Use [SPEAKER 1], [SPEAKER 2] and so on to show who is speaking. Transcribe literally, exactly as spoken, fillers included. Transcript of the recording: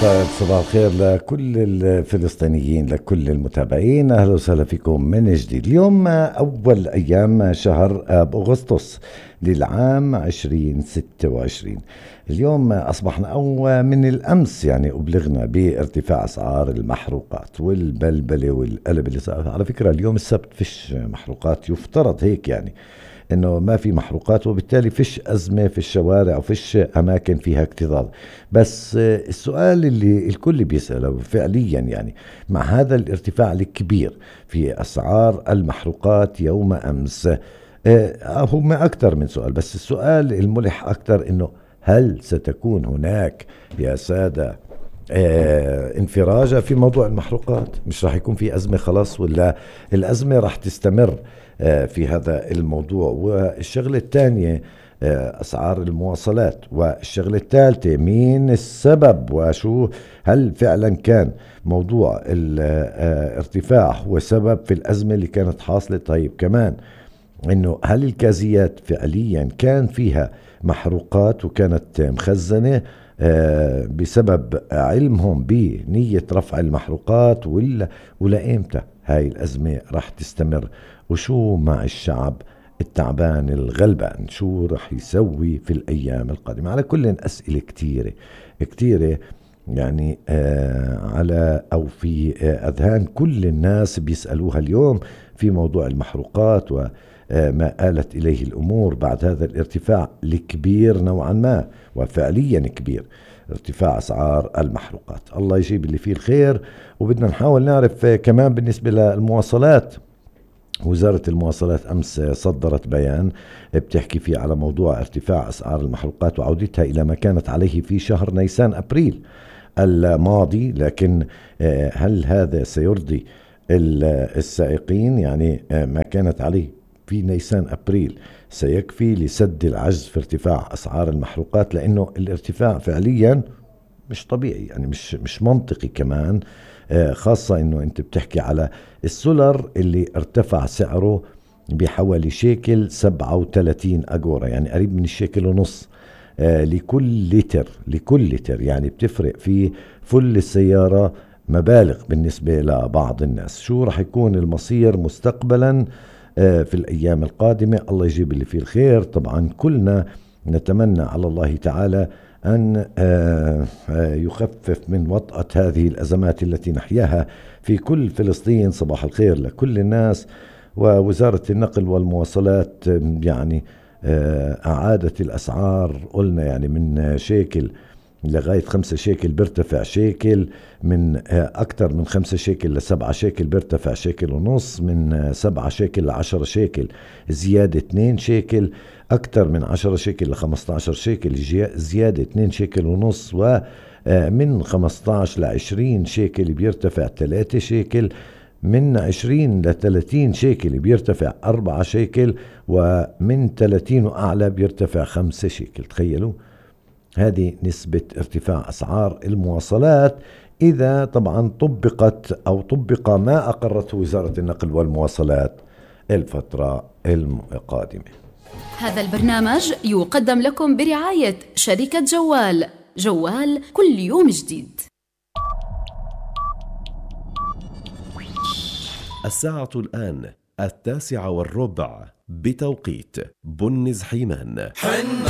[SPEAKER 1] طيب، صباح الخير لكل الفلسطينيين، لكل المتابعين، أهلا وسهلا فيكم من جديد. اليوم أول أيام شهر آب أغسطس للعام عشرين ستة وعشرين. اليوم أصبحنا أو من الأمس يعني أبلغنا بارتفاع أسعار المحروقات والبلبلة والقلب اللي صار. على فكرة اليوم السبت فيش محروقات، يفترض هيك يعني انه ما في محروقات، وبالتالي فيش ازمه في الشوارع وفيش اماكن فيها اكتظاظ. بس السؤال اللي الكل بيساله فعليا يعني مع هذا الارتفاع الكبير في اسعار المحروقات يوم امس، هم اكثر من سؤال، بس السؤال الملح اكثر انه هل ستكون هناك يا ساده آه انفراجة في موضوع المحروقات؟ مش راح يكون في أزمة خلاص، ولا الأزمة راح تستمر آه في هذا الموضوع؟ والشغلة الثانية آه أسعار المواصلات، والشغلة الثالثة مين السبب وشو؟ هل فعلا كان موضوع الارتفاع هو سبب في الأزمة اللي كانت حاصلة؟ طيب كمان انه هل الكازيات فعليا كان فيها محروقات وكانت مخزنة آه بسبب علمهم بنية رفع المحروقات، ولا ولا امتى هاي الأزمة راح تستمر؟ وشو مع الشعب التعبان الغلبان، شو راح يسوي في الأيام القادمة؟ على كل أسئلة كتيرة كتيرة يعني آه على أو في آه أذهان كل الناس بيسألوها اليوم في موضوع المحروقات و ما آلت إليه الأمور بعد هذا الارتفاع الكبير نوعا ما، وفعليا كبير، ارتفاع أسعار المحروقات. الله يجيب اللي فيه الخير. وبدنا نحاول نعرف كمان بالنسبة للمواصلات. وزارة المواصلات أمس صدرت بيان بتحكي فيه على موضوع ارتفاع أسعار المحروقات وعودتها إلى ما كانت عليه في شهر نيسان أبريل الماضي. لكن هل هذا سيرضي السائقين؟ يعني ما كانت عليه في نيسان أبريل سيكفي لسد العجز في ارتفاع أسعار المحروقات؟ لأنه الارتفاع فعليا مش طبيعي، يعني مش مش منطقي كمان، خاصة أنه أنت بتحكي على السولر اللي ارتفع سعره بحوالي شيكل سبعة وثلاثين أجورة، يعني قريب من الشيكل ونص لكل لتر لكل لتر يعني بتفرق في فل السيارة مبالغ بالنسبة لبعض الناس. شو رح يكون المصير مستقبلا في الأيام القادمة؟ الله يجيب اللي فيه الخير. طبعا كلنا نتمنى على الله تعالى أن يخفف من وطأة هذه الأزمات التي نحياها في كل فلسطين. صباح الخير لكل الناس. ووزارة النقل والمواصلات يعني أعادت الأسعار، قلنا يعني من شيكل لغاية خمسة شيكل بيرتفع شيكل، من أكثر من خمسة شيكل لسبعة شيكل بيرتفع شيكل ونص، من سبعة شيكل لعشرة شيكل زيادة اثنين شيكل، أكثر من عشرة شيكل لخمسة عشر شيكل زيادة اثنين شيكل ونص، ومن خمسة عشر لعشرين شيكل بيرتفع ثلاثة شيكل، من عشرين لثلاثين شيكل بيرتفع أربعة شيكل، ومن ثلاثين وأعلى بيرتفع خمسة شيكل. تخيلوا هذه نسبة ارتفاع أسعار المواصلات إذا طبعا طبقت أو طبق ما أقرته وزارة النقل والمواصلات الفترة القادمة.
[SPEAKER 2] هذا البرنامج يقدم لكم برعاية شركة جوال. جوال كل يوم جديد.
[SPEAKER 3] الساعة الآن التاسعة والربع بتوقيت بنز حيمان.